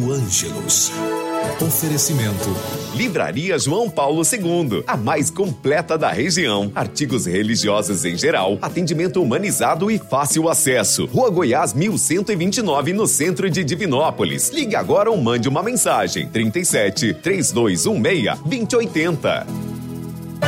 Ângelos. Oferecimento: Livraria João Paulo II, a mais completa da região. Artigos religiosos em geral, atendimento humanizado e fácil acesso. Rua Goiás 1129, no centro de Divinópolis. Ligue agora ou mande uma mensagem: 37 3216 2080.